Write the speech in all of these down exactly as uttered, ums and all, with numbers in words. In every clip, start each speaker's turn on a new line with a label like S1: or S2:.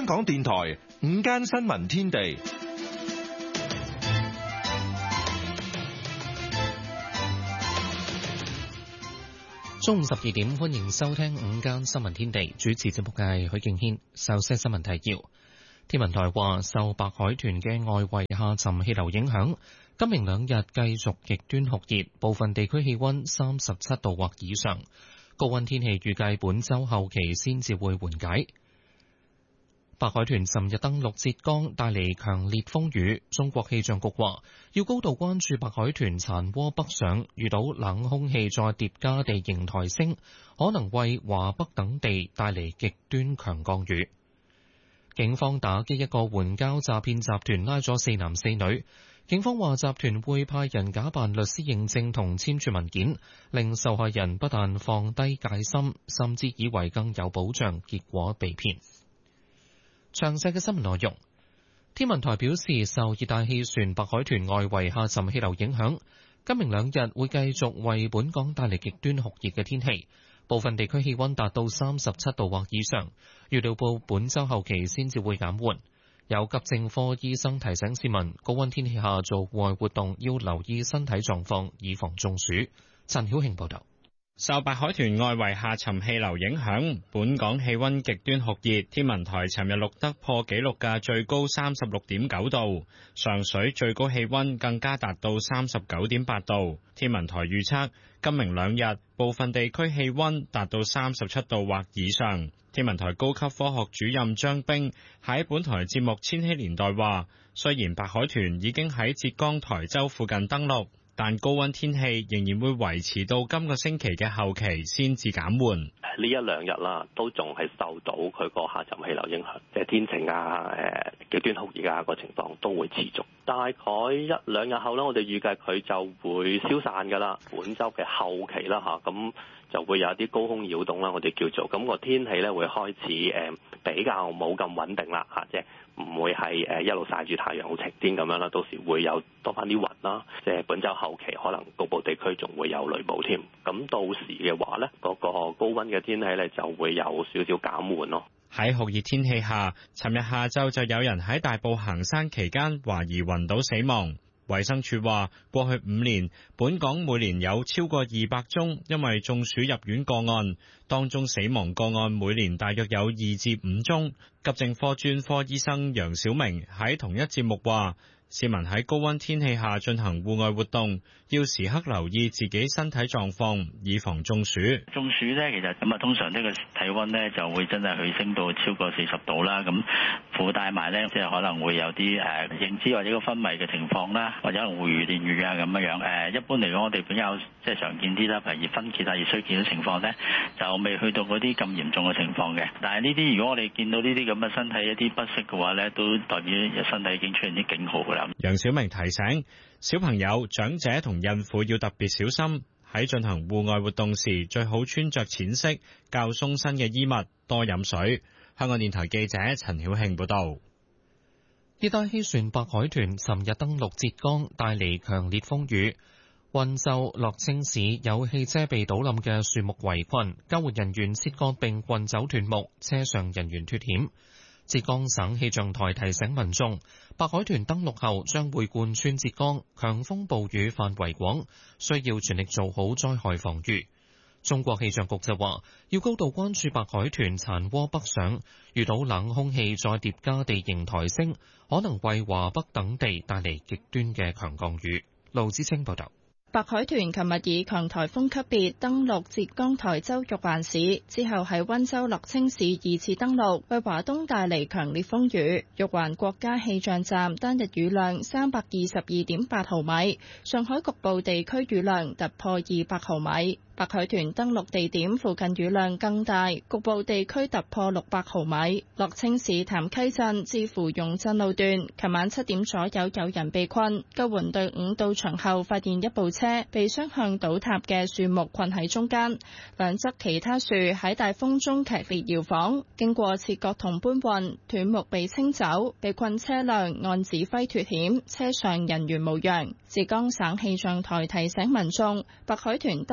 S1: 香港電台午間新聞天地。
S2: 中午十二點，歡迎收聽午間新聞天地。主持節目嘅係許敬軒。首先新聞提要：天文台話，受白海豚嘅外圍下沉氣流影響，今明兩日繼續極端酷熱，部分地區氣溫三十七度或以上。高溫天氣預計本週後期先至會緩解。白海豚尋日登陸浙江，帶嚟強烈風雨。中國氣象局話，要高度關注白海豚殘渦北上，遇到冷空氣再疊加地形抬升，可能為華北等地帶嚟極端強降雨。警方打擊一個援交詐騙集團，拉咗四男四女。警方話，集團會派人假扮律師認證同簽署文件，令受害人不但放低戒心，甚至以為更有保障，結果被騙。詳細嘅新聞內容，天文台表示，受熱帶氣旋白海豚外圍下沉氣流影響，今明兩日會繼續為本港帶嚟極端酷熱嘅天氣，部分地區氣溫達到三十七度或以上，預料到本週後期先至會減緩。有急症科醫生提醒市民，高溫天氣下做戶外活動要留意身體狀況，以防中暑。陳曉慶報道。
S3: 受白海豚外圍下沉氣流影響，本港氣溫極端酷熱，天文台尋日錄得破紀錄嘅最高三十六點九度，上水最高氣溫更加達到三十九點八度。天文台預測，今明兩日部分地區氣溫達到三十七度或以上。天文台高級科學主任張冰喺本台節目《千禧年代》話，雖然白海豚已經喺浙江台州附近登陸，但高溫天氣仍然會維持到今個星期嘅後期先至減緩。
S4: 呢一兩日啦，都仲係受到佢個下沉氣流影響，即係天晴啊、誒極端酷熱啊個情況都會持續。大概一兩日後咧，我哋預計佢就會消散㗎啦。本週嘅後期啦嚇，咁就會有一啲高空擾動啦，我哋叫做咁個天氣咧會開始誒比較冇咁穩定啦嚇，即係唔會係誒一路曬住太陽好晴天咁樣啦，到時會有多翻啲雲啦。即係本週後期可能局部地區仲會有雷暴添。咁到時嘅話咧，嗰個高溫嘅天氣咧就會有少少減緩咯。
S3: 喺酷熱天氣下，尋日下晝就有人喺大埔行山期間懷疑暈倒死亡。衛生署話，過去五年，本港每年有超過二百宗因為中暑入院個案，當中死亡個案每年大約有二至五宗。急症科專科醫生楊小明喺同一節目話，市民喺高溫天氣下進行戶外活動，要時刻留意自己身體狀況，以防中暑。
S5: 中暑咧，其實咁啊，通常呢個體溫咧就會真係去升到超過四十度啦。咁附帶埋咧，即係可能會有啲誒認知或者個昏迷嘅情況啦，或者可能會如電如啊咁樣樣。誒，一般嚟講，我哋比較即係常見啲啦，譬如熱分結啊、熱衰竭嘅情況咧，就未去到嗰啲咁嚴重嘅情況嘅。但係呢啲如果我哋見到呢啲咁嘅身體一啲不適嘅話咧，都代表身體已經出現啲警號㗎啦。
S3: 楊小明提醒小朋友、長者同孕婦要特別小心，喺進行戶外活動時，最好穿着淺色、較鬆身嘅衣物，多飲水。香港電台記者陳曉慶報道。
S2: 熱帶氣旋白海豚尋日登陸浙江，帶嚟強烈風雨。溫州樂清市有汽車被倒冧嘅樹木圍困，救援人員切割並運走斷木，車上人員脫險。浙江省氣象台提醒民眾，白海豚登陸後將會貫穿浙江，強風暴雨範圍廣，需要全力做好災害防禦。中國氣象局就話，要高度關注白海豚殘渦北上，遇到冷空氣再疊加地形抬升，可能為華北等地帶嚟極端嘅強降雨。盧之清報道。
S6: 白海豚琴日以強颱風級別登陸浙江台州玉環市，之後喺溫州樂清市二次登陸，為華東帶嚟強烈風雨。玉環國家氣象站單日雨量三百二十二點八毫米，上海局部地區雨量突破二百毫米。白海豚登陸地點附近雨量更大，局部地區突破六百毫米。樂清市潭溪鎮至芙蓉鎮路段，琴晚七點左右有人被困，救援隊伍到場後發現一部車被雙向倒塌嘅樹木困喺中間，兩側其他樹喺大風中劇烈搖晃，經過切割同搬運，斷木被清走，被困車輛按指揮脫險，車上人員無恙。浙江省氣象台提醒民眾，白海豚登陸之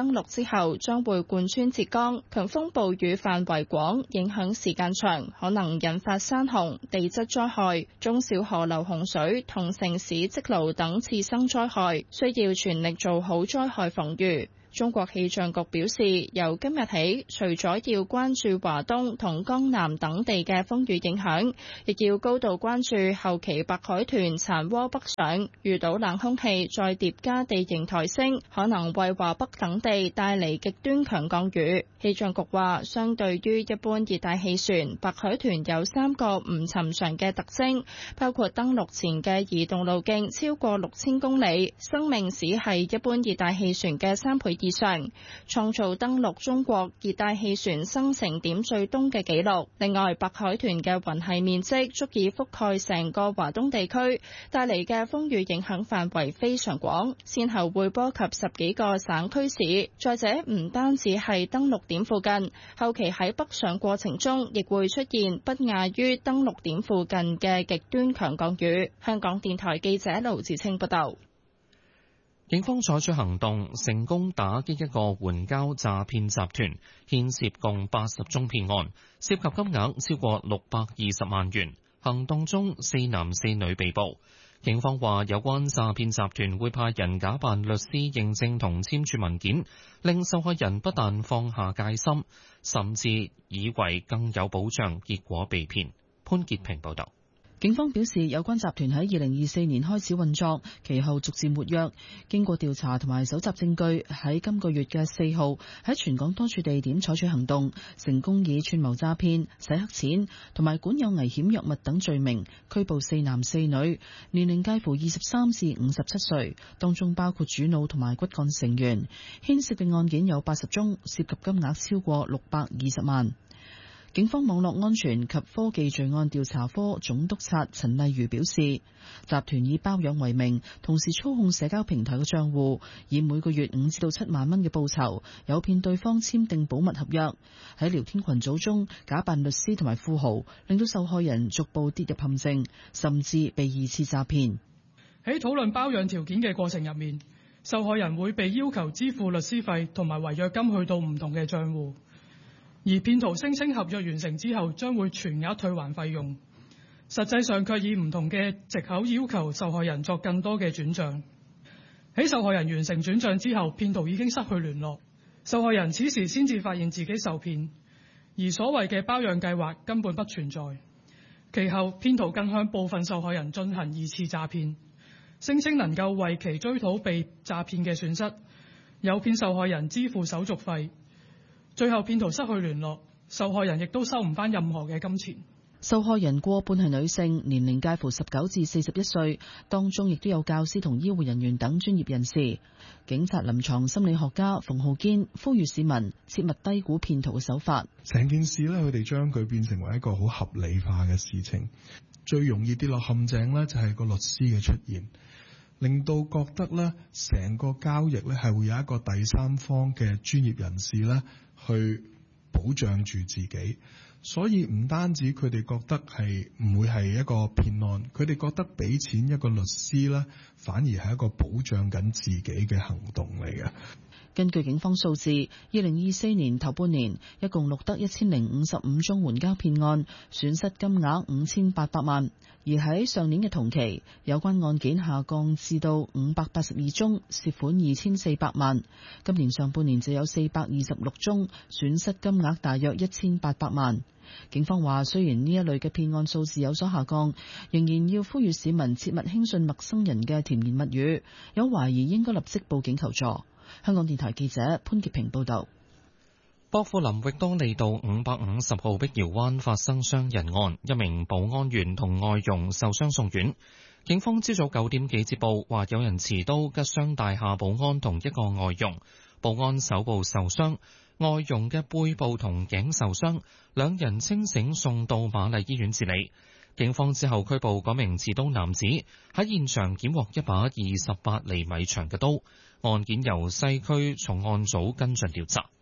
S6: 後將會貫穿浙江，強風暴雨範圍廣，影響時間長，可能引發山洪、地質災害、中小河流洪水同城市積澇等次生災害，需要全力做好災害防禦。中國氣象局表示，由今日起，除咗要關注華東同江南等地嘅風雨影響，亦要高度關注後期白海豚殘渦北上，遇到冷空氣再疊加地形抬升，可能為華北等地帶嚟極端強降雨。氣象局話，相對於一般熱帶氣旋，白海豚有三個唔尋常嘅特徵，包括登陸前嘅移動路徑超過六千公里，生命史係一般熱帶氣旋嘅三倍以上，創造登陸中國熱帶氣旋生成點最東嘅紀錄。另外，白海豚嘅雲系面積足以覆蓋成個華東地區，帶嚟嘅風雨影響範圍非常廣，先後會波及十幾個省區市。再者，唔單止係登陸點附近，後期喺北上過程中亦會出現不亞於登陸點附近嘅極端強降雨。香港電台記者盧志清報道。
S2: 警方採取行動，成功打擊一個援交詐騙集團，牽涉共八十宗騙案，涉及金額超過六百二十萬元。行動中，四男四女被捕。警方話，有關詐騙集團會派人假扮律師認證同簽署文件，令受害人不但放下戒心，甚至以為更有保障，結果被騙。潘潔平報道。
S7: 警方表示，有關集團喺二零二四年開始運作，其後逐漸活躍。經過調查同埋搜集證據，喺今個月嘅四號喺全港多處地點採取行動，成功以串謀詐騙、洗黑錢同埋管有危險藥物等罪名拘捕四男四女，年齡介乎二十三至五十七歲，當中包括主腦同埋骨幹成員。牽涉嘅案件有八十宗，涉及金額超過六百二十萬。警方網絡安全及科技罪案調查科總督察陳麗如表示，集團以包養為名，同時操控社交平台嘅賬戶，以每個月五至到七萬蚊嘅報酬，誘騙對方簽訂保密合約，喺聊天群組中假扮律師同埋富豪，令到受害人逐步跌入陷阱，甚至被二次詐騙。
S8: 喺討論包養條件嘅過程入面，受害人會被要求支付律師費同埋違約金去到唔同嘅賬戶。而騙徒聲稱合約完成之後將會全額退還費用，實際上卻以唔同嘅藉口要求受害人作更多嘅轉賬。喺受害人完成轉賬之後，騙徒已經失去聯絡，受害人此時先至發現自己受騙，而所謂嘅包養計劃根本不存在。其後，騙徒更向部分受害人進行二次詐騙，聲稱能夠為其追討被詐騙嘅損失，誘騙受害人支付手續費。最後騙徒失去聯絡，受害人亦都收唔返任何嘅金錢。
S7: 受害人過半係女性，年齡介乎十九至四十一歲，當中亦都有教師同醫護人員等專業人士。警察臨床心理學家馮浩堅呼籲市民切勿低估騙徒嘅手法。
S9: 成件事呢，佢哋將佢變成為一個好合理化嘅事情，最容易跌落陷阱呢，就係個律師嘅出現，令到覺得呢成個交易呢係會有一個第三方嘅專業人士呢去保障住自己，所以唔單止佢哋覺得係唔會係一個騙案，佢哋覺得俾錢一個律師呢，反而係一個保障緊自己嘅行動嚟嘅。
S7: 根據警方數字，二零二四年頭半年一共錄得一千零五十五宗援交騙案，損失金額五千八百萬。而喺上年嘅同期，有關案件下降至到五百八十二宗，涉款二千四百萬。今年上半年就有四百二十六宗，損失金額大約一千八百萬。警方話，雖然呢一類嘅騙案數字有所下降，仍然要呼籲市民切勿輕信陌生人嘅甜言蜜語，有懷疑應該立即報警求助。香港電台記者潘潔平報道。
S2: 薄扶林域多利道五百五十號碧瑤灣發生傷人案，一名保安員同外傭受傷送院。警方朝早九點幾接報，話有人持刀拮傷大廈保安同一個外傭，保安手部受傷，外傭嘅背部同頸受傷，兩人清醒送到瑪麗醫院治理。警方之後拘捕嗰名持刀男子，喺現場檢獲一把二十八厘米長嘅刀。案件由西區重案組跟進調查。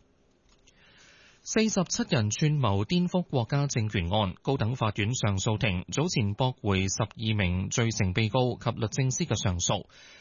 S2: 四十七人串謀顛覆國家政權案，高等法院上訴庭早前駁回十二名罪成被告及律政司嘅上訴，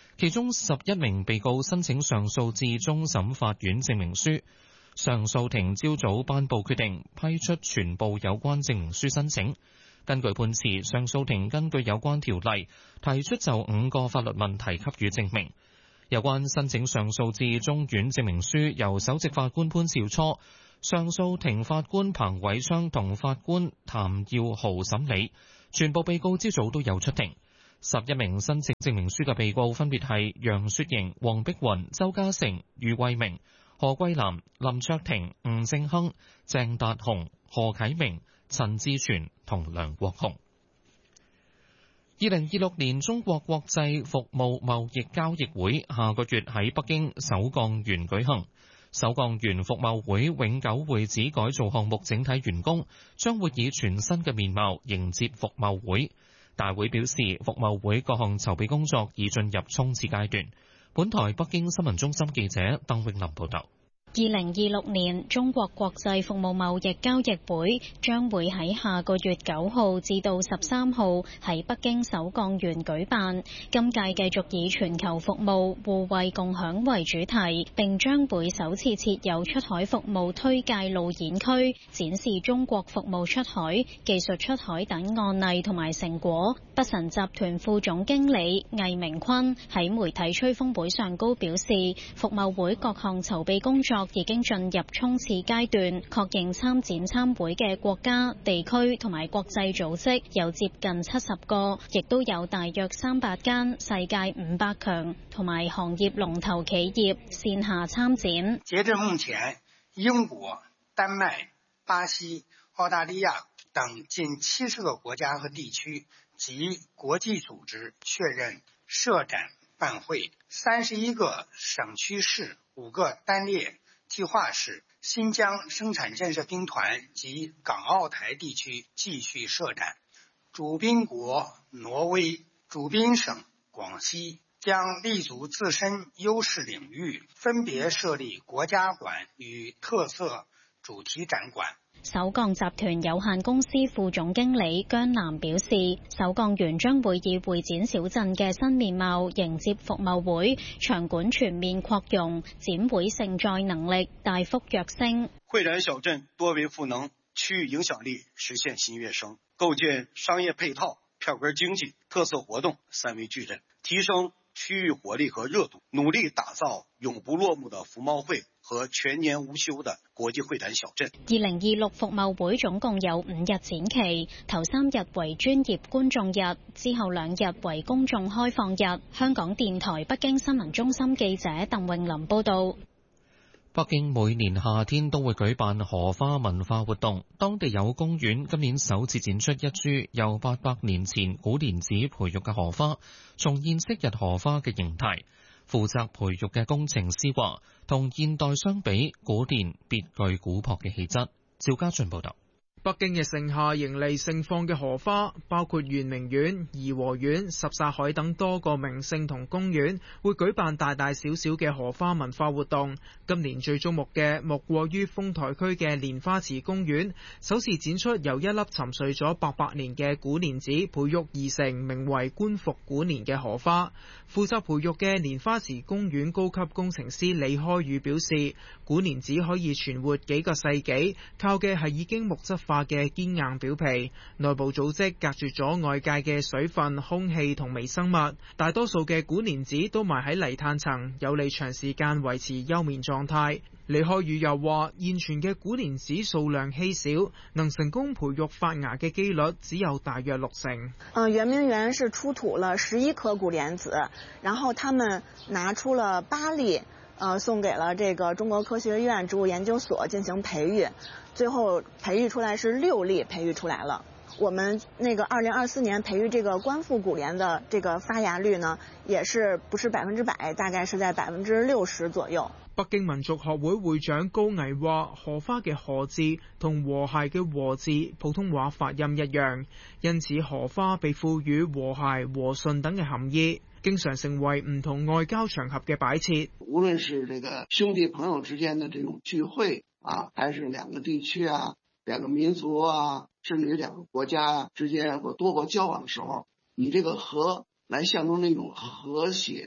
S2: 其中十一名被告申請上訴至終審法院證明書，上訴庭朝早頒布決定，批出全部有關證明書申請。根據判詞，上訴庭根據有關條例提出就五個法律問題給予證明。有關申請上訴至中院證明書由首席法官潘兆初、上訴庭法官彭偉昌同法官譚耀豪審理，全部被告朝早都有出庭。十一名申請證明書嘅被告分別係楊雪瑩、黃碧雲、周家成、余慧明、何桂藍、林卓廷、吳正亨、鄭達鴻、何啟明、陳志全同梁國雄。二零二六年中國國際服務貿易交易會下個月喺北京首鋼園舉行。首鋼園服務會永久會址改造項目整體完工，將會以全新嘅面貌迎接服務會。大會表示，服務會各項籌備工作已進入衝刺階段。本台北京新聞中心記者鄧永林報道。
S10: 二零二六年中國國際服務貿易交易會將會喺下個月九號至到十三號喺北京首鋼園舉辦。今屆繼續以全球服務互惠共享為主題，並將會首次設有出海服務推介路演區，展示中國服務出海、技術出海等案例同埋成果。北辰集團副總經理魏明坤喺媒體吹風會上高表示，服務會各項籌備工作已經進入衝刺階段，確認參展參會嘅國家、地區同埋國際組織有接近七十個，亦都有大約三百間世界五百強同埋行業龍頭企業線下參展。
S11: 截至目前，英國、丹麥、巴西、澳大利亞等近七十個國家和地區及國際組織確認設展辦會，三十一個省區市、五個單列計劃市、新疆生產建設兵團及港澳台地區繼續設展。主賓國挪威、主賓省廣西將立足自身優勢領域，分別設立國家館與特色主題展館。
S10: 首鋼集團有限公司副總經理姜南表示，首鋼園將會以會展小鎮嘅新面貌迎接服務會，場館全面擴容，展會承載能力大幅躍升。
S12: 會展小鎮多維賦能，區域影響力實現新躍升，構建商業配套、票根經濟、特色活動三維矩陣，提升區域活力和熱度，努力打造永不落幕的服貿會和全年無休的國際會展小鎮。
S10: 二零二六服貿會總共有五日展期，頭三日為專業觀眾日，之後兩日為公眾開放日。香港電台北京新聞中心記者鄧詠琳報道。
S2: 北京每年夏天都會舉辦荷花文化活動，當地有公園今年首次展出一株由八百年前古蓮子培育嘅荷花，重現昔日荷花嘅形態。負責培育嘅工程師話，同現代相比，古蓮別具古樸嘅氣質。趙家俊報道。
S13: 北京嘅盛夏迎嚟盛放嘅荷花，包括圓明園、頤和園、什剎海等多個名勝同公園會舉辦大大小小嘅荷花文化活動。今年最矚目嘅莫過於豐台區嘅蓮花池公園，首次展出由一粒沉睡咗八百年嘅古蓮子培育而成，名為觀復古蓮嘅荷花。負責培育嘅蓮花池公園高級工程師李開宇表示，古蓮子可以存活幾個世紀，靠嘅係已經木質化嘅堅硬表皮，內部組織隔絕咗外界嘅水分、空氣同微生物。大多數嘅古蓮子都埋喺泥炭層，有利長時間維持休眠狀態。李開宇又話，現存嘅古蓮子數量稀少，能成功培育發芽嘅幾率只有大約六成。
S14: 呃，圓明園是出土了十一顆古蓮子，然後他們拿出了八粒，呃，送給了這個中國科學院植物研究所進行培育，最後培育出來是六粒培育出來了。我們那個二零二四年培育這個觀復古蓮的這個發芽率呢，也是不是百分之百，大概是在百分之六十左右。
S13: 北京民族學會會長高毅話，荷花嘅荷字同和諧嘅和字普通話發音一樣，因此荷花被賦予和諧、和順等嘅含義，經常成為唔同外交場合嘅擺設。
S15: 無論是這個兄弟朋友之間的這種聚會啊，還是兩個地區啊、兩個民族啊，甚至兩個國家之間或多國交往的時候，以這個荷來象徵那種和諧、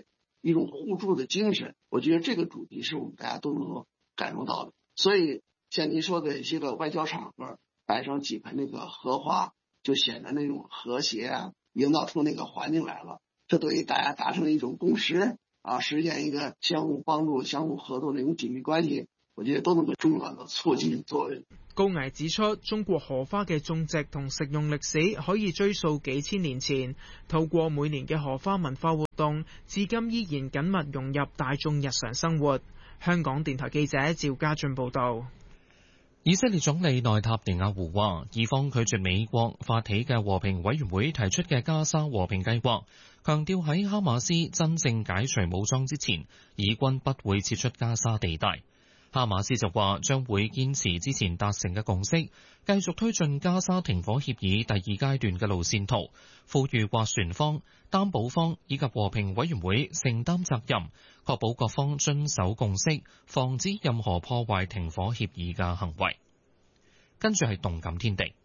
S15: 一種互助的精神，我覺得這個主題是我們大家都能夠感受到的。所以像您說的一些個外交場合，擺上幾盆那個荷花，就顯得那種和諧啊，營造出那個環境來了。這對於大家達成一種共識啊，實現一個相互幫助、相互合作的一種緊密關係，我覺得都能夠重要的促進作用。
S13: 高危指出，中國荷花嘅種植同食用歷史可以追溯幾千年前，透過每年嘅荷花文化活動，至今依然緊密融入大眾日常生活。香港電台記者趙家俊報道。
S2: 以色列總理內塔尼亞胡話，以方拒絕美國發起嘅和平委員會提出嘅加沙和平計劃，強調喺哈馬斯真正解除武裝之前，以軍不會撤出加沙地帶。哈馬斯就話將會堅持之前達成嘅共識，繼續推進加沙停火協議第二階段嘅路線圖，呼籲斡旋方、擔保方以及和平委員會承擔責任，確保各方遵守共識，防止任何破壞停火協議嘅行為。跟住係動感天地。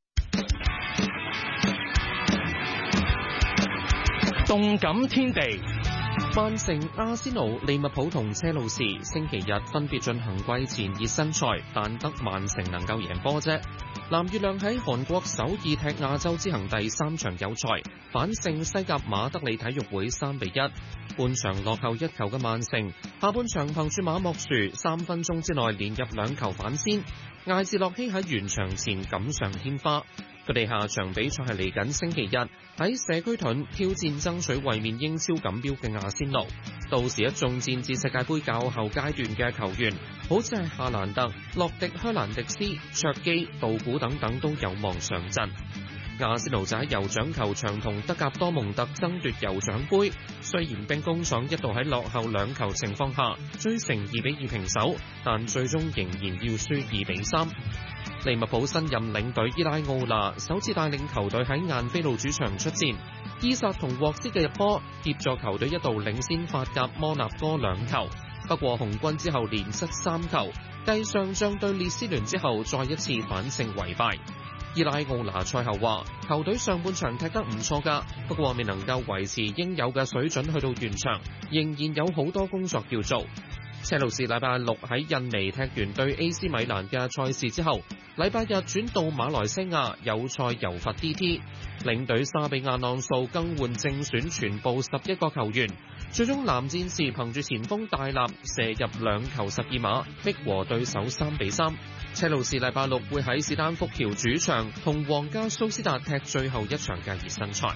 S16: 動感天地。
S2: 曼城、阿仙奴、利物浦同車路士星期日分別進行季前熱身賽，但得曼城能夠贏波啫。藍月亮喺韓國首爾踢亞洲之行第三場友賽，反勝西甲馬德里體育會三比一。半場落後一球嘅曼城，下半場憑住馬莫殊三分鐘之內連入兩球反先，艾治洛希喺完場前錦上添花。佢哋下場比賽係嚟緊星期日喺社區盾挑戰爭取衛冕英超錦標嘅阿仙奴，到時一眾戰至世界盃較後階段嘅球員，好似係夏蘭特、洛迪·香蘭迪斯、卓基、杜古等等都有望上陣。阿仙奴就喺酋長球場同德甲多蒙特爭奪酋長盃，雖然兵工廠一度喺落後兩球情況下追成二比二平手，但最終仍然要輸二比三。利物浦新任領隊伊拉奧拿首次帶領球隊喺晏菲路主場出戰，伊薩同沃斯嘅入波協助球隊一度領先法甲摩納哥兩球，不過紅軍之後連失三球，繼上仗對列斯聯之後再一次反勝為敗。伊拉奧拿賽後話，球隊上半場踢得唔錯㗎，不過未能夠維持應有嘅水準去到完場，仍然有好多工作要做。車路士禮拜六喺印尼踢完對 A C 米蘭嘅賽事之後，禮拜日轉到馬來西亞有賽遊罰 D T， 領隊沙比亞朗素更換正選全部十一個球員，最終藍戰士憑住前鋒戴立射入兩球十二碼，逼和對手三比三。車路士禮拜六會喺史丹福橋主場同皇家蘇斯達踢最後一場嘅熱身賽。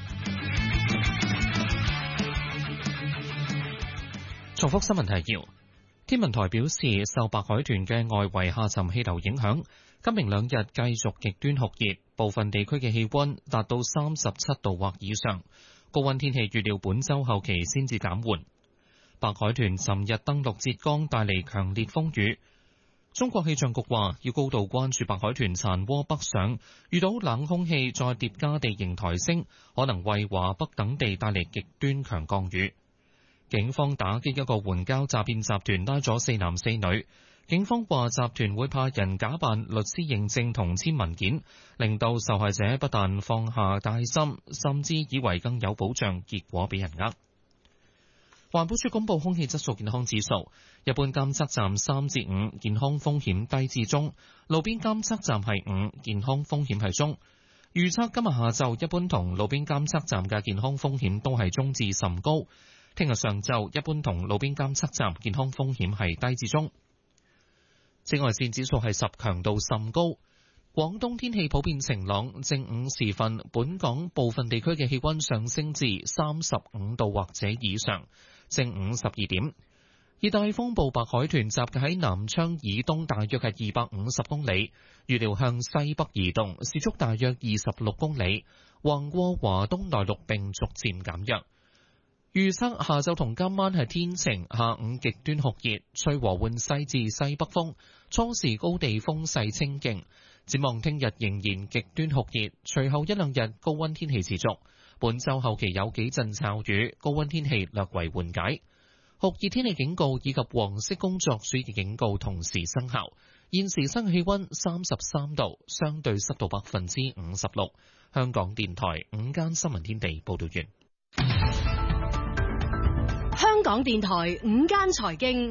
S2: 重複新聞提要。天文台表示，受白海豚嘅外圍下沉氣流影響，今明兩日繼續極端酷熱，部分地區嘅氣溫達到三十七度或以上。高溫天氣預料本週後期先至減緩。白海豚尋日登陸浙江，帶嚟強烈風雨。中國氣象局話，要高度關注白海豚殘渦北上，遇到冷空氣再疊加地形抬升，可能為華北等地帶嚟極端強降雨。警方打擊一個援交詐騙集團，拉咗四男四女。警方話集團會派人假扮律師認證同簽文件，令到受害者不但放下戒心，甚至以為更有保障，結果俾人呃。環保署公布空氣質素健康指數，一般監測站三至五，健康風險低至中；路邊監測站係五，健康風險係中。預測今日下晝一般同路邊監測站嘅健康風險都係中至甚高。聽日上晝一般同路邊監測站健康風險係低至中。紫外線指數係十，強度甚高。廣東天氣普遍晴朗，正午時分，本港部分地區嘅氣溫上升至三十五度或者以上。正午十二點，熱帶風暴白海豚集結喺南昌以東大約係二百五十公里，預料向西北移動，時速大約二十六公里，橫過華東內陸並逐漸減弱。預測下晝同今晚係天晴，下午極端酷熱，吹和緩西至西北風，初時高地風勢清勁。展望聽日仍然極端酷熱，隨後一兩日高溫天氣持續。本週後期有幾陣驟雨，高溫天氣略為緩解。酷熱天氣警告以及黃色工作暑熱警告同時生效。現時室氣溫三十三度，相對濕度百分之五十六。香港電台午間新聞天地報道完。
S17: 香港電台午間財經，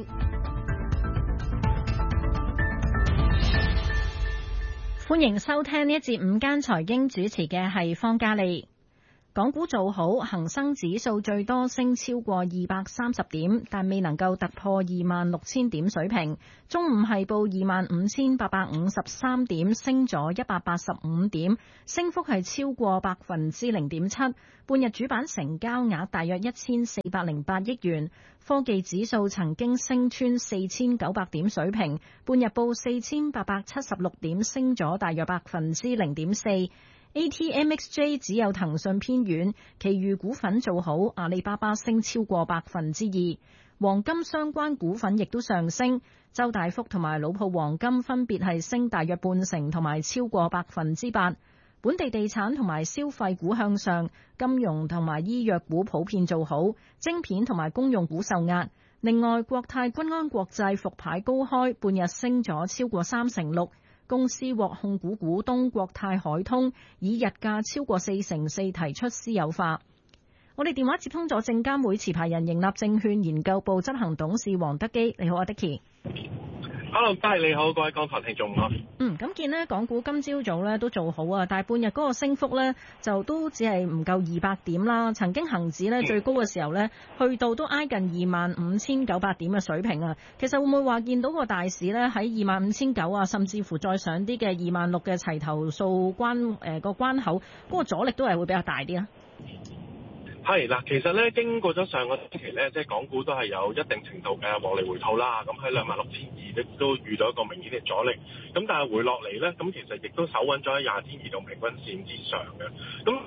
S18: 歡迎收聽呢一節午間財經，主持嘅係方嘉利。港股做好，恒生指數最多升超過二百三十點，但未能夠突破二萬六千點水平。中午係報二萬五千八百五十三點，升咗一百八十五點，升幅係超過百分之零點七。半日主板成交額大約一千四百零八億元。科技指數曾經升穿四千九百點水平，半日報四千八百七十六點，升咗大約百分之零點四。A T M X J 只有騰訊偏軟，其餘股份做好，阿里巴巴升超過百分之二，黃金相關股份亦都上升，周大福同埋老鋪黃金分別係升大約半成同埋超過百分之八。本地地產同埋消費股向上，金融同埋醫藥股普遍做好，晶片同埋公用股受壓。另外，國泰君安國際復牌高開，半日升咗超過三成六。公司獲控股股東國泰海通以日價超過四成四提出私有化。我哋電話接通咗證監會持牌人盈立證券研究部執行董事黃德基，你好啊 Dicky。Hello，
S19: 嘉麗你好，各位港台聽眾好。
S18: 嗯，咁見呢港股今朝早咧都做好啊，但係半日嗰個升幅咧就都只係唔夠二百點啦。曾經恒指咧最高嘅時候咧去到都挨近二萬五千九百點嘅水平啊。其實會唔會話見到個大市咧喺二萬五千九啊，甚至乎再上啲嘅二萬六嘅齊頭數關誒、呃、個關口，嗰、嗰個阻力都係會比較大啲咧？
S19: 係嗱，其實咧經過咗上個星期咧，即係港股都係有一定程度嘅獲利回吐啦。咁喺兩萬六千二亦都遇到一個明顯嘅阻力。咁但係回落嚟咧，咁其實亦都守穩咗喺廿天移動平均線之上嘅。咁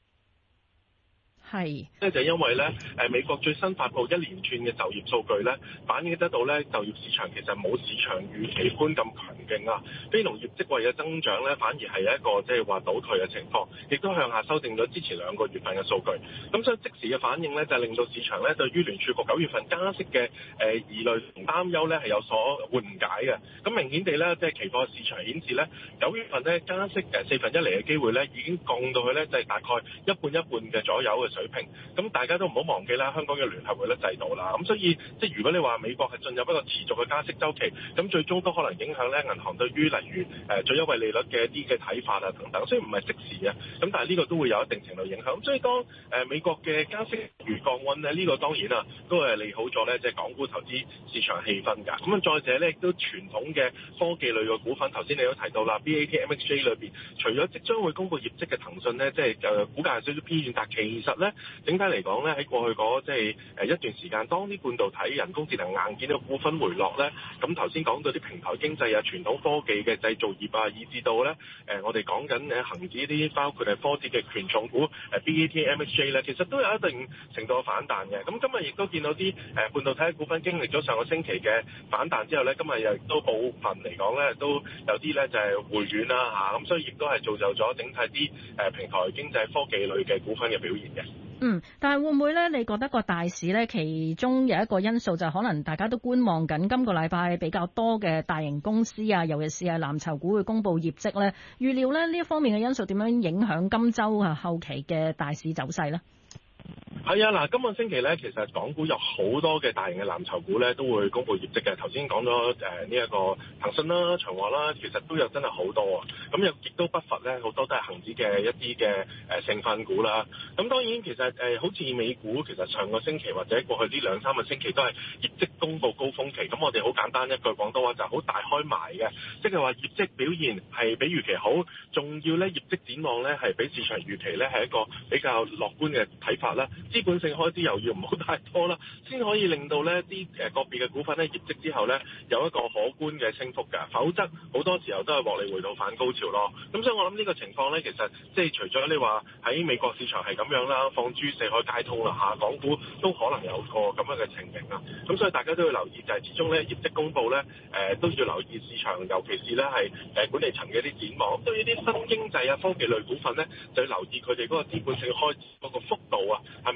S18: 係，
S19: 即係就因為咧，誒美國最新發布一連串嘅就業數據咧，反映得到咧就業市場其實冇市場預期般咁強勁啊。非農業職位嘅增長咧，反而係一個即係話倒退嘅情況，亦都向下修正咗之前兩個月份嘅數據。咁所以即時嘅反應咧，就係令到市場咧對於聯儲局九月份加息嘅誒疑慮同擔憂咧係有所緩解嘅。咁明顯地咧，即係期貨市場顯示咧，九月份咧加息誒四分一厘嘅機會咧已經降到去咧就係大概一半一半嘅左右嘅水平。咁大家都唔好忘記啦，香港嘅聯繫匯率制度啦。咁所以即係如果你話美國係進入一個持續嘅加息週期，咁最終都可能影響咧銀行對於例如誒最優惠利率嘅一啲嘅睇法啊等等。雖然唔係即時嘅，咁但係呢個都會有一定程度影響。咁所以當誒美國嘅加息如降溫咧，呢個當然啊都係利好咗咧，即係港股投資市場氣氛㗎。咁啊再者咧，亦都傳統嘅科技類嘅股份，頭先你都提到啦 ，B A T M X J 裏邊，除咗即將會公布業績嘅騰訊咧，即係誒股價係少少偏軟，但其實咧。整體嚟講咧，喺過去嗰即係誒一段時間，當啲半導體、人工智能、硬件嘅股份回落咧，咁頭先講到啲平台經濟啊、傳統科技嘅製造業啊，以至到咧誒我哋講緊誒恆指啲包括係科指嘅權重股誒 B A T M X J 咧，其實都有一定程度嘅反彈嘅。咁今日亦都見到啲誒半導體嘅股份經歷咗上個星期嘅反彈之後咧，今日又都部分嚟講咧都有啲咧就係回軟啦嚇，咁所以亦都係造就咗整體啲誒平台經濟科技類嘅股份嘅表現嘅。
S18: 嗯，但係會唔會咧？你覺得個大市咧，其中有一個因素就可能大家都觀望緊今個禮拜比較多嘅大型公司啊，尤其是係藍籌股會公布業績咧，預料咧呢一方面嘅因素點樣影響今週啊後期嘅大市走勢咧？
S19: 係啊，嗱，今個星期咧，其實港股有好多嘅大型嘅藍籌股咧，都會公布業績嘅。頭先講咗誒呢一個騰訊啦、長和啦，其實都有真係好多啊。咁又亦都不乏咧，好多都係恒指嘅一啲嘅誒成分股啦。咁當然其實誒、呃、好似美股，其實上個星期或者過去呢兩三個星期都係業績公布高峰期。咁我哋好簡單一句廣東話就係好大開埋嘅，即係話業績表現係比預期好，仲要咧業績展望咧係比市場預期咧係一個比較樂觀嘅睇法啦。資本性開支又要唔好太多啦，先可以令到呢啲誒個別嘅股份咧業績之後呢有一個可觀嘅升幅㗎，否則好多時候都係獲利回吐反高潮咯。咁所以我諗呢個情況呢，其實即係除咗你話喺美國市場係咁樣啦，放諸四海皆通啦嚇，港股都可能有個咁樣嘅情形啦。咁所以大家都要留意就係始終呢業績公佈呢，誒、呃、都要留意市場，尤其是呢係誒管理層嘅啲展望。對於啲新經濟啊科技類股份呢，就要留意佢哋嗰個資本性開支嗰個幅度啊，係咪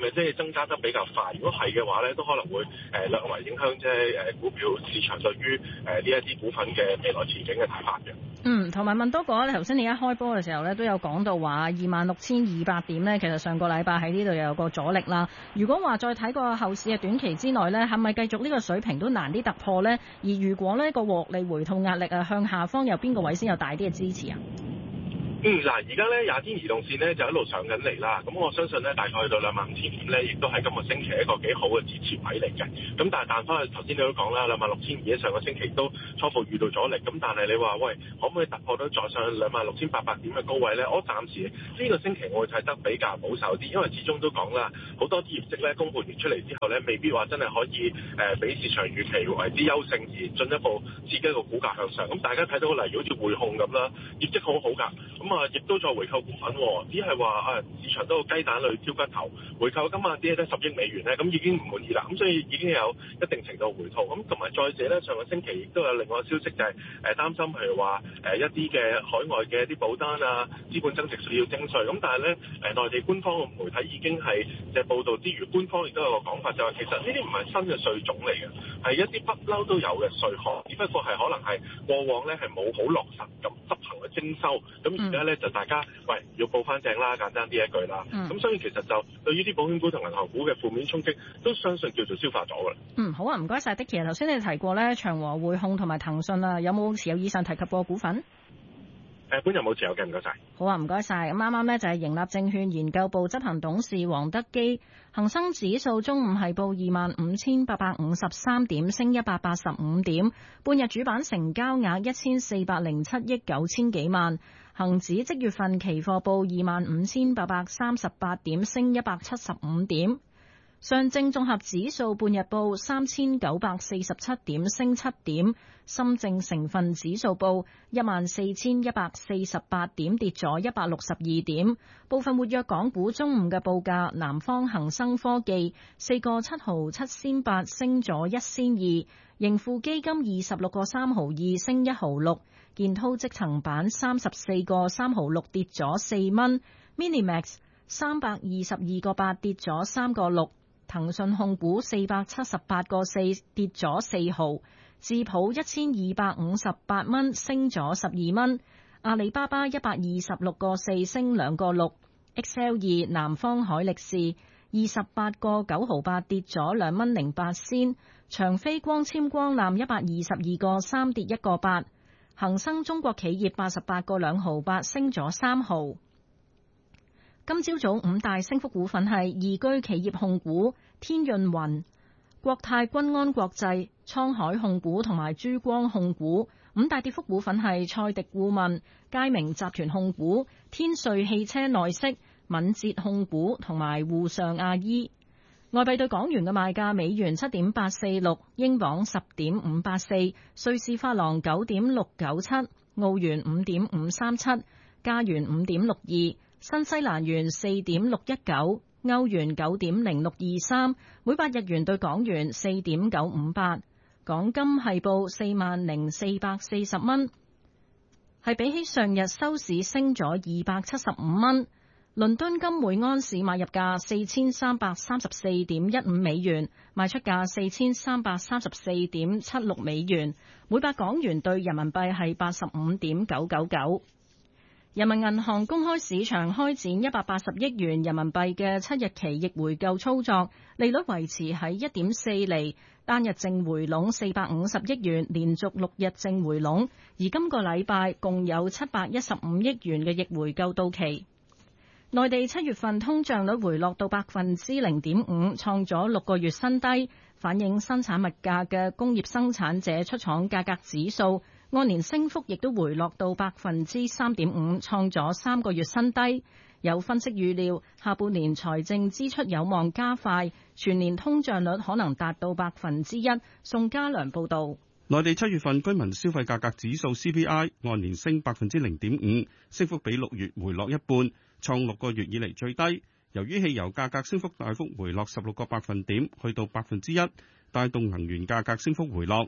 S19: 咪即係增加得比較快？如果係嘅話咧，都可能會誒略為影響即係誒股票市場對於誒呢一啲股份嘅未來前景嘅睇法嘅。
S18: 嗯，同埋問多個咧，頭先你一開波嘅時候咧，都有講到話二萬六千二百點咧，其實上個禮拜喺呢度又有個阻力啦。如果話再睇個後市嘅短期之內咧，係咪繼續呢個水平都難啲突破咧？而如果呢個獲利回吐壓力啊向下方有邊個位先有大啲嘅支持啊？
S19: 嗯，嗱，而家咧廿天移動線咧就一路上緊嚟啦，咁我相信咧大概去到兩萬五千點咧，亦都係今個星期一個幾好嘅支持位嚟嘅。咁但係彈翻去頭先你都講啦，兩萬六千二上個星期都初步遇到阻力，咁但係你話喂，可唔可以突破到再上兩萬六千八百點嘅高位咧？我暫時呢個星期我會睇得比較保守啲，因為始終都講啦，好多啲業績咧公佈完出嚟之後咧，未必話真係可以誒俾、呃、市場預期為之優勝而進一步刺激個股價向上。咁大家睇到例如好似匯控咁啦，業績好好㗎，咁啊亦都再回購股份，只係話啊市場都雞蛋裏挑骨頭，回購今日只係得十億美元咧，咁已經唔滿意啦，咁所以已經有一定程度回吐。咁同埋再者咧，上個星期亦都有另外一個消息就係誒擔心，譬如話誒一啲嘅海外嘅一啲保單啊、資本增值稅要徵稅。咁但係咧誒內地官方嘅媒體已經係即係報導之餘，官方亦都有個講法，就係其實呢啲唔係新嘅稅種嚟嘅，係一啲不嬲都有嘅稅項，只不過係可能係過往咧係冇好落實咁執行嘅徵收。咁而家咧就大家喂要報翻正啦，簡單啲一句啦。咁、嗯、所以其實就對於啲保險股同銀行股嘅負面衝擊，都相信叫做消化咗㗎啦。
S18: 嗯，好啊，唔該晒。Dicky。頭先你提過咧，長和匯控同埋騰訊啊，有冇持有以上提及過股份？
S19: 誒，本人冇持有嘅，唔該晒。
S18: 好啊，唔該晒。咁啱啱呢就係盈立證券研究部執行董事黃德基。恒生指數中午係報二萬五千八百五十三點，升一百八十五點。半日主板成交額一千四百零七億九千幾萬。恒指即月份期貨報二萬五千八百三十八點，升一百七十五點。上證綜合指數半日報三千九百四十七點，升七點。深證成分指數報一萬四千一百四十八點，跌咗一百六十二點。部分活躍港股中午嘅報價：南方恒生科技四個七毫七仙八，升咗一仙二；盈富基金二十六個三毫二，升一毫六；建滔積層板三十四個三毫六，跌咗四蚊；Minimax 三百二十二個八，跌咗三個六。騰訊控股四百七十八個四，跌咗四毫；智普一千二百五十八蚊，升咗十二蚊；阿里巴巴一百二十六個四，升兩個六；X L 二南方海力士二十八個九毫八，跌咗兩蚊零八仙；長飛光纖光纜一百二十二個三，跌一個八；恒生中國企業八十八個兩毫八，升咗三毫。今朝早五大升幅股份係易居企業控股、天潤雲、國泰君安國際、滄海控股同埋珠光控股。五大跌幅股份係賽迪顧問、佳明集團控股、天瑞汽車內飾、敏捷控股同埋滬上亞衣。外幣對港元嘅賣價：美元七點八四六，英鎊十點五八四，瑞士法郎九點六九七，澳元五點五三七，加元五點六二。新西蘭元四點六一九，歐元九點零六二三，每百日元對港元四點九五八。港金係報四萬零四百四十蚊，係比起上日收市升咗二百七十五蚊。倫敦金每安士買入價四千三百三十四點一五美元，賣出價四千三百三十四點七六美元，每百港元對人民幣係八十五點九九九。人民銀行公開市場開展一百八十億元人民幣嘅七日期逆回購操作，利率維持喺一點四厘，單日淨回籠四百五十億元，連續六日淨回籠。而今個禮拜共有七百一十五億元嘅逆回購到期。內地七月份通脹率回落到百分之零點五，創咗六個月新低，反映生產物價嘅工業生產者出廠價格指數按年升幅亦都回落到百分之三點五，創咗三個月新低。有分析預料，下半年財政支出有望加快，全年通脹率可能達到百分之一。宋家良報導。
S20: 內地七月份居民消費價格指數 C P I 按年升百分之零點五，升幅比六月回落一半，創六個月以嚟最低。由於汽油價格升幅大幅回落十六個百分點，去到百分之一，帶動能源價格升幅回落。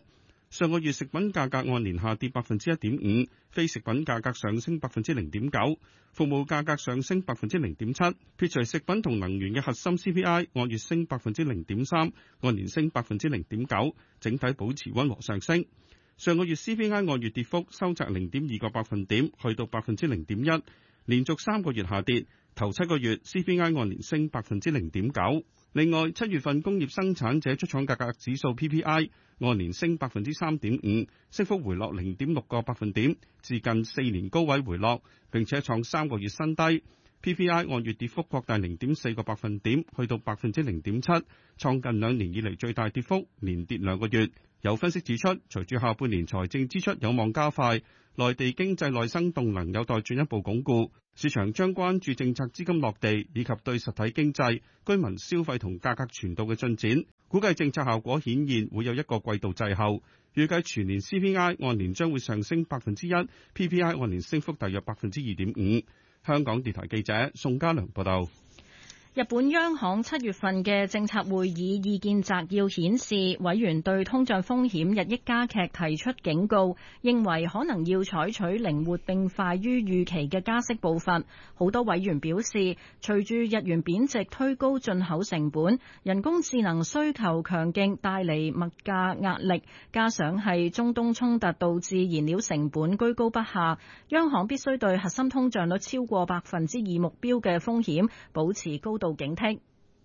S20: 上個月食品價格按年下跌百分之一點五，非食品價格上升百分之零點九，服務價格上升百分之零點七。撇除食品同能源嘅核心 C P I 按月升百分之零點三，按年升百分之零點九，整體保持溫和上升。上個月 C P I 按月跌幅收窄零點二個百分點，去到百分之零點一，連續三個月下跌。頭七個月 C P I 按年升百分之零點九。另外，七月份工業生產者出廠價格指數 P P I 按年升百分之三點五，升幅回落零點六個百分點，至近四年高位回落，並且創三個月新低。P P I 按月跌幅擴大零點四個百分點，去到百分之零點七，創近兩年以嚟最大跌幅，連跌兩個月。有分析指出，隨住下半年財政支出有望加快，內地經濟內生動能有待進一步鞏固，市場將關注政策資金落地以及對實體經濟、居民消費同價格傳導嘅進展。估計政策效果顯現會有一個季度滯後。預計全年 C P I 按年將會上升百分之一 ，P P I 按年升幅大約百分之二點五。香港電台記者宋家良報道。
S18: 日本央行七月份嘅政策會議意見摘要顯示，委員對通脹風險日益加劇提出警告，認為可能要採取靈活並快於預期嘅加息步伐。好多委員表示，隨住日元貶值推高進口成本，人工智能需求強勁帶嚟物價壓力，加上係中東衝突導致燃料成本居高不下，央行必須對核心通脹率超過百分之二目標嘅風險保持高度警惕。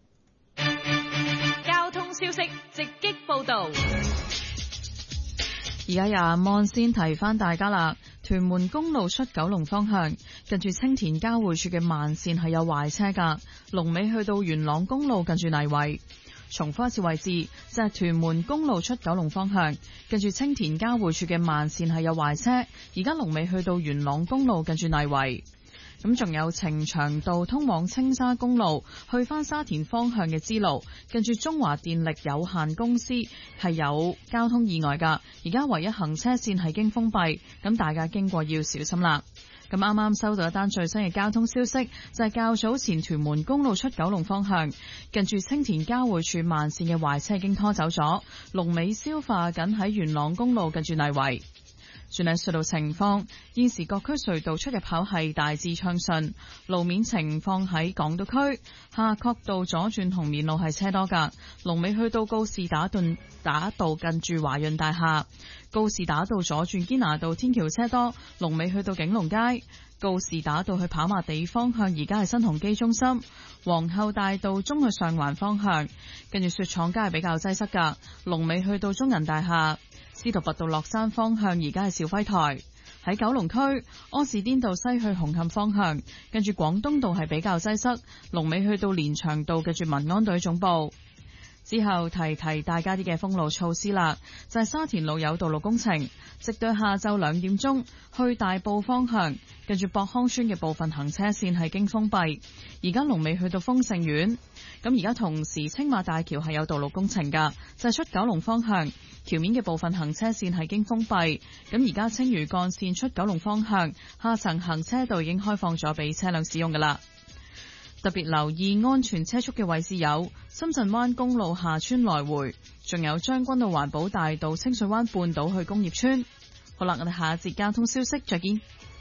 S17: 交通消息直擊報道。
S7: 而家廿望先提翻大家啦，屯門公路出九龍方向，近住青田交匯處嘅慢線係有壞車噶，龍尾去到元朗公路近住泥圍。重複一次位置，就係屯門公路出九龍方向，近住青田交匯處嘅慢線係有壞車，而家龍尾去到元朗公路近住泥圍。咁仲有呈祥道通往青沙公路去返沙田方向嘅支路，近住中華電力有限公司係有交通意外噶，而家唯一行車線係經封閉，咁大家經過要小心啦。咁啱啱收到一單最新嘅交通消息，就係較早前屯門公路出九龍方向，近住青田交匯處慢線嘅壞車已經拖走咗，龍尾消化緊喺元朗公路近住泥圍。轉睇隧道情況，現時各區隧道出入口係大致暢順，路面情況喺港島區夏慤道左轉紅棉路係車多噶，龍尾去到告士打頓打道近住華潤大廈，告士打道左轉堅拿道天橋車多，龍尾去到景隆街，告士打道去跑馬地方向而家係新鴻基中心，皇后大道中去上環方向，跟住雪廠街係比較擠塞噶，龍尾去到中銀大廈。司徒拔道落山方向而家係肇輝台，喺九龍區柯士甸道西去紅磡方向，跟住廣東道係比較擠塞，龍尾去到連翔道嘅住民安隊總部。之後提提大家啲嘅封路措施啦，就係、是、沙田路有道路工程，直到下晝兩點鐘去大埔方向，跟住博康村嘅部分行車線係經封閉，而家龍尾去到豐盛苑。咁而家同時青馬大橋係有道路工程噶，就係、是、出九龍方向橋面嘅部分行車線係經封閉，咁而家青嶼幹線出九龍方向下層行車道已經開放咗俾車輛使用噶啦。特別留意安全車速嘅位置有深圳灣公路下村來回，仲有將軍澳環保大道清水灣半島去工業村。好啦，我哋下一節交通消息再見。